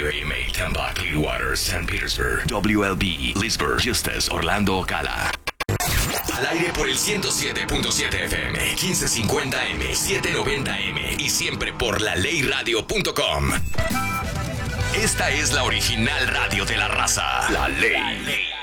Radio AMA, Tampa, Clearwater, St. Petersburg, WLB, Leesburg, Justus, Orlando, Ocala. Al aire por el 107.7 FM, 1550M, 790M y siempre por laleyradio.com. Esta es la original radio de la raza. La Ley.